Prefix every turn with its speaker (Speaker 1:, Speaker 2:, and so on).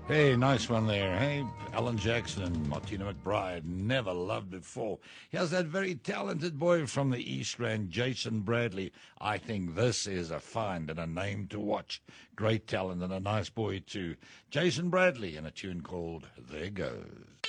Speaker 1: Hey, nice one there. Hey, Alan Jackson and Martina McBride, never loved before. Here's that very talented boy from the East Rand, Jason Bradley. I think this is a find and a name to watch. Great talent and a nice boy too. Jason Bradley and a tune called There Goes.